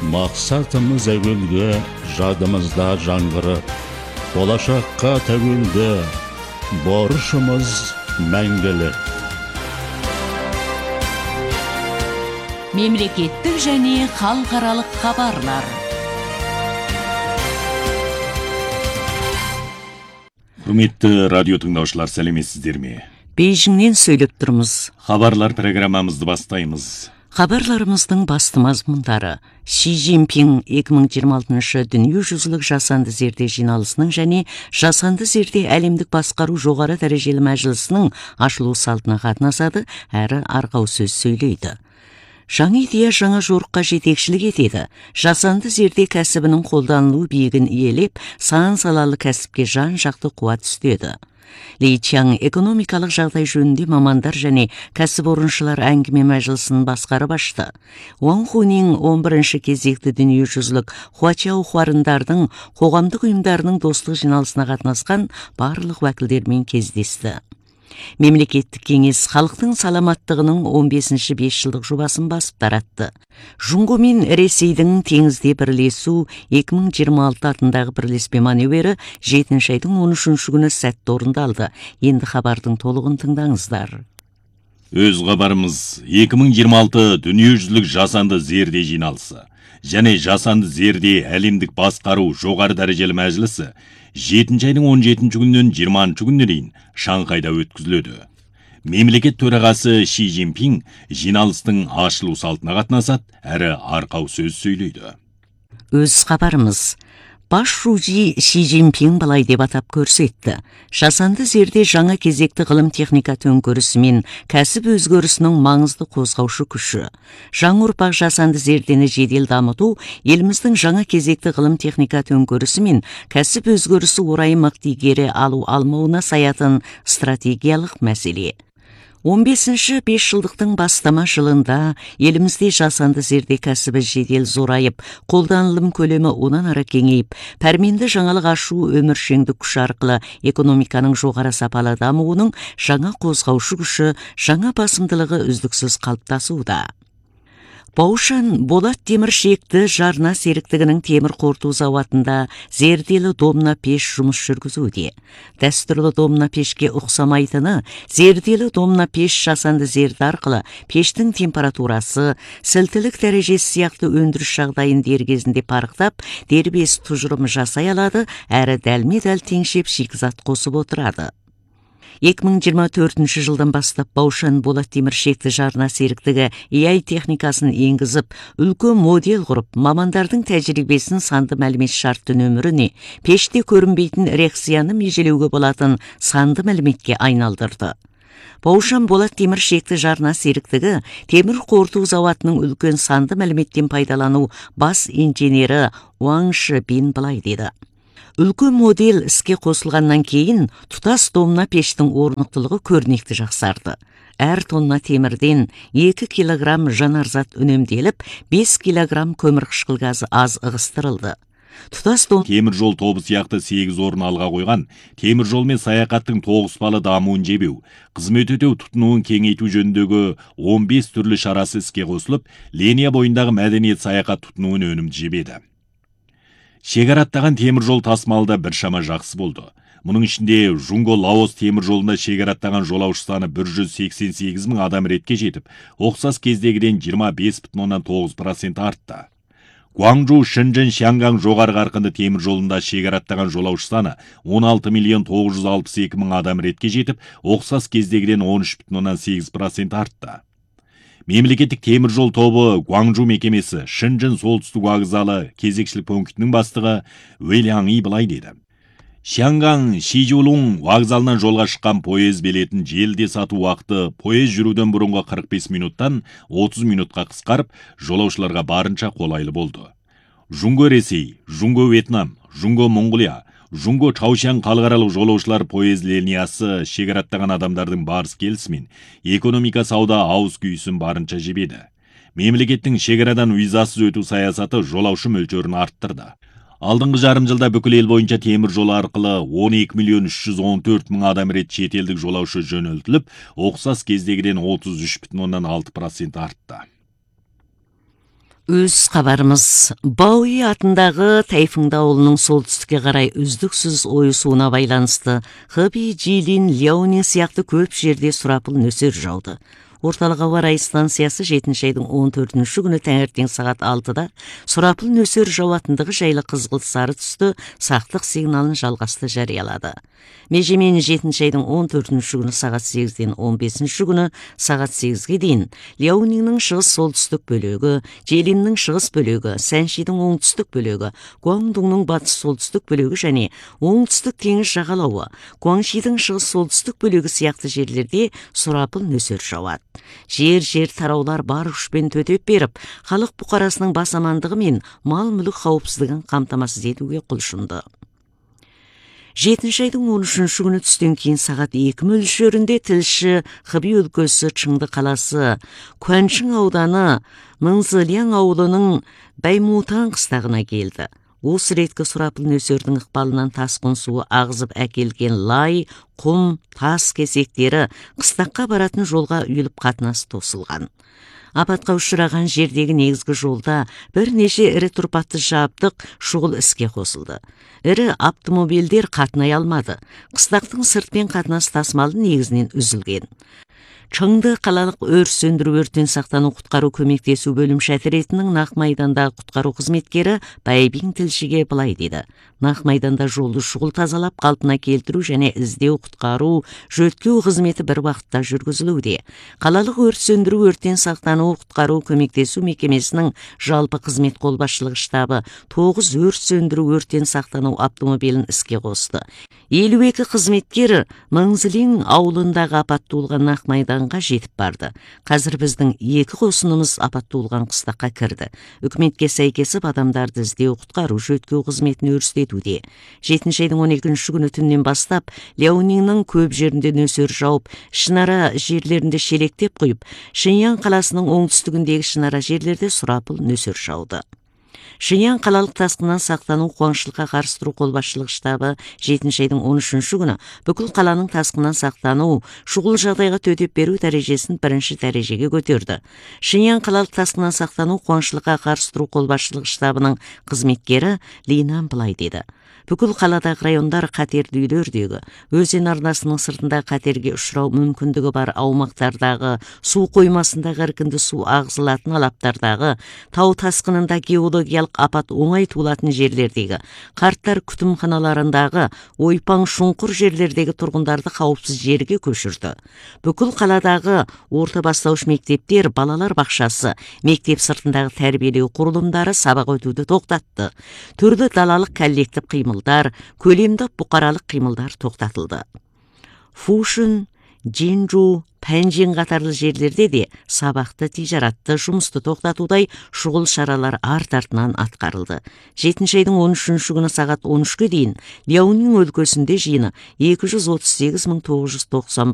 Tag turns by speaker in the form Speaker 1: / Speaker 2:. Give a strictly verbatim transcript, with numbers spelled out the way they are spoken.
Speaker 1: Мақсатымыз әуелгі, жадымызда жаңғыры, болашаққа тәуелді, борышымыз мәңгілі.
Speaker 2: Мемлекеттік және халықаралық хабарлар.
Speaker 3: Құрметті радио тыңдаушылар, сәлеметсіздер ме?
Speaker 2: Бейжіңнен сөйлеп тұрмыз.
Speaker 3: Хабарлар программамызды бастаймыз.
Speaker 2: Хабарларымыздың басты мазмұндары: Ши Цзиньпин екі мың жиырма алтыншы дүниежүзілік жасанды зерде жиналысының және жасанды зерде әлемдік басқару жоғары дәрежелі мәжілісінің ашылу салтына қатынасады әрі арқау сөз сөйлейді. Жаңа идея жаңа жорыққа жетекшілік етеді. Жасанды зерде кәсібінің қолданылу биігін иелеп, сан салалы кәсіпке жан жақты қуат үстеді. Ли Чан экономикалық жағдай жөнінде мамандар және кәсіпорыншылар әңгіме мәжілісін басқарып ашты. Уан Хунин он бірінші кезекті дүниежүзілік Хуачау хуарындардың қоғамдық ұйымдарының достық жиналысына қатынасқан барлық уәкілдермен кездесті. Мемлекеттік кеңес халықтың саламаттығының он бесінші бес жылдық жобасын басып таратты. Жұңго мен Ресейдің теңізде бірлесу екі мың жиырма алты атындағы бірлеспе маневрі жетінші айдың он үшінші күні сәтті орындалды. Енді хабардың толығын тыңдаңыздар.
Speaker 3: Өз хабарымыз екі мың жиырма алты дүниежүзілік жасанды зерде жиналысы және жасанды зерде әлемдік басқару жоғары дәрежелі мәжілісі жетінші айдың он жетінші күнінен жиырмасыншы күніне дейін Шанхайда өткізіледі. Мемлекет төрағасы Ши Цзиньпин жиналыстың ашылу салтына қатынасады, әрі арқау сөз сөйлейді.
Speaker 2: Өз хабарымыз: Бас Шужи Ши Цзиньпин былай деп атап көрсетті. Жасанды зерде жаңа кезекті ғылым техника төңкерісі мен кәсіп өзгерісінің маңызды қозғаушы күші. Жаңа ұрпақ жасанды зердені жедел дамыту еліміздің жаңа кезекті ғылым техника төңкерісі мен кәсіп өзгерісі орайы мықты игере алу алмауына саятын стратегиялық мәселе. он бесінші бес жылдықтың бастама жылында елімізде жасанды зерде кәсібі жедел зорайып, қолданылым көлемі онан ары кеңейіп, пәрменді жаңалық ашу өміршеңдік күш арқылы экономиканың жоғары сапалы дамуының жаңа қозғаушы күші, жаңа басымдылығы үздіксіз қалыптасуда. Баушан Болат теміршекті жарна серіктігінің темір қорыту зауатында зерделі домна пеш жұмыс жүргізуде. Дәстүрлі домна пешке ұқсамайтыны, зерделі домна пеш жасанды зерде арқылы пештің температурасы, сілтілік дәрежесі сияқты өндіріс жағдайын дер кезінде парықтап, дербес тұжырым жасай алады, әрі дәлме-дәл теңшеп шикізат қосып отырады. екі мың жиырма төртінші жылдан бастап Баушан Болат теміршекті жарна серіктігі эй ай техникасын енгізіп, үлкен модель құрып, мамандардың тәжірибесін санды мәлімет шартты нөміріне, пеште көрінбейтін реакцияны межелеуге болатын санды мәліметке айналдырды. Баушан Болат теміршекті жарна серіктігі темір қорыту зауатының үлкен санды мәліметтен пайдалану бас инженері Уан Шибин былай деді. Үлкен модель іске қосылғаннан кейін тұтас домна пештің орнықтылығы көрнекті жақсарды. Әр тонна темірден екі килограмм жанарзат үнемделіп, бес килограмм көмірқышқыл газы аз ығыстырылды. Тұтас дом
Speaker 3: темір жол тобы сияқты сегіз орын алға қойған, темір жол мен саяхаттың тоғыспалы дамуын жебеу, қызмет өтеу тұтынуын кеңейту жөніндегі он бес түрлі шарасы іске қосылып, линия бойындағы мәдениет саяхат тұтынуын өнімді жебеді. Шекараттаған темір жол тасымалда біршама жақсы болды. Мұның ішінде Жұңго Лаос темір жолында шекараттаған жолаушы саны бір жүз сексен сегіз мың адам ретке жетіп, ұқсас кездегіден жиырма бес бүтін оннан тоғыз процент артты. Гуанчжоу Шэньчжэнь Шианган жоғары қарқынды темір жолында шекараттаған жолаушы саны он алты миллион тоғыз жүз алпыс екі мың адам ретке жетіп, ұқсас кездегіден он үш бүтін оннан сегіз процент артты. Мемлекеттік темір жол тобы Гуанчжоу мекемесі Шэньчжэнь солтүстік вокзалы кезекшілік пунктінің бастығы Уэлян И былай деді. Шианган Шижулун вокзалынан жолға шыққан поезд билетін желіде сату уақыты поезд жүруден бұрынғы қырық бес минуттан отыз минутқа қысқарып, жолаушыларға барынша қолайлы болды. Жұңго Ресей, Жұңго Вьетнам, Жұңго Монғолия, Жұңго Чаушан қалғаралық жолаушылар поезд линиясы шекараттаған адамдардың барыс келісімен экономика сауда ауыз күйісін барынша жебеді. Мемлекеттің шекарадан визасыз өту саясаты жолаушы мөлшерін арттырды. Алдыңғы жарым жылда бүкіл ел бойынша темір жол арқылы он екі миллион үш жүз он төрт мың адам рет шетелдік жолаушы жөнелтіліп, ұқсас кездегіден отыз үш бүтін оннан алты процент артты.
Speaker 2: Өз хабарымыз. Бауи атындағы Тайфыңды ауылының солтүстікке қарай үздіксіз ойысуына байланысты Хэби, Жилин, Ляонин сияқты көп жерде сұрапыл нөсер жауды. Орталық ауа райы станциясы жетінші айдың он төртінші күні таңертең сағат алтыда сұрапыл нөсер жауатындығы жайлы қызғылт сары түсті сақтық сигналын жалғасты жариялады. Межемен жетінші айдың он төртінші күні сағат сегізден он бесінші күні сағат сегізге дейін Ляониннің шығыс солтүстік бөлігі, Желиннің шығыс бөлігі, Сәншидің оңтүстік бөлігі, Гуаңдуңның батыс солтүстік бөлігі және оңтүстік теңіз жағалауы, Гуаңшидің шығыс солтүстік бөлігі сияқты жерлерде сұрапыл нөсер жауады. Жер-жер тараулар бар күшпен төтеп беріп, халық бұқарасының бас амандығы мен мал-мүлік қауіпсіздігін қамтамасыз етуге құлшынды. жетінші айдың он үшінші күні түстен кейін сағат екі мөлшерінде тілші Хэби өлкесі Чыңды қаласы, Куаншың ауданы Мыңзыляң ауылының Баймутан қыстағына келді. Осы реткі сұрапыл нөсердің ықпалынан тасқын суы ағызып әкелген лай, құм, тас кесектері қыстаққа баратын жолға үйіліп қатынас тосылған. Апатқа ұшыраған жердегі негізгі жолда бірнеше ірі тұрпатты жабдық шұғыл іске қосылды. Ірі автомобильдер қатынай алмады. Қыстақтың сыртпен қатынас тасымалы негізінен үзілген. Чыңды қалалық өрт сөндіру өрттен сақтану құтқару көмектесу бөлім шәтіретінің Нақ майдандағы құтқару қызметкері Байбин тілшіге былай деді. Нақ майданда жолды шұғыл тазалап, қалпына келтіру және іздеу құтқару, жөткеу қызметі бір уақытта жүргізілуде. Қалалық өрт сөндіру өрттен сақтану құтқару көмектесу мекемесінің жалпы қызмет қолбасшылығы штабы тоғыз өрт сөндіру өрттен сақтану автомобилін іске қосты. елу екі қызметкер Мыңзылин ауылындағы апатты болған Нақ майданға жетіп барды. Қазір біздің екі қосынымыз апатты болған қыстаққа кірді. Үкіметке сәйкесіп адамдарды іздеу құтқару жөткеу қызметін өрістетуде. жетінші айдың он екінші күні түннен бастап Ляониннің көп жерінде нөсер жауып, ішінара жерлерінде шелектеп құйып, Шиньян қаласының оңтүстігіндегі ішінара жерлерде сұрапыл нөсер жауды. Шиньян қалалық тасқыннан сақтану қуаңшылыққа қарсы тұру қолбасшылық штабы жетінші айдың он үшінші күні бүкіл қаланың тасқыннан сақтану, шұғыл жағдайға төтеп беру дәрежесін бірінші дәрежеге көтерді. Шиньян қалалық тасқыннан сақтану қуаңшылыққа қарсы тұру қолбасшылық штабының қызметкері Линан былай деді. Бүкіл қаладағы райондар қатерлі үйлердегі, өзен арнасының сыртында қатерге ұшырау мүмкіндігі бар аумақтардағы, су қоймасындағы іркінді су ағызылатын алаптардағы, тау тасқынында геологиялық апат оңай туылатын жерлердегі, қарттар күтімханаларындағы, ойпаң шұңқыр жерлердегі тұрғындарды қауіпсіз жерге көшірді. Бүкіл қаладағы орта бастауыш мектептер, балалар бақшасы, мектеп сыртындағы тәрбиелеу құрылымдары сабақ өтуді тоқтатты. Түрлі далалық коллектив қимыл көлемді бұқаралық қимылдар тоқтатылды. Фушин, Джинжу, Пәнжин қатарлы жерлерде де сабақты, тижаратты, жұмысты тоқтатудай шұғыл шаралар арт-артынан атқарылды. жетінші айдың он үшінші күні сағат он үшке дейін Ляонин өлкесінде жиыны екі жүз отыз сегіз мың тоғыз жүз тоқсан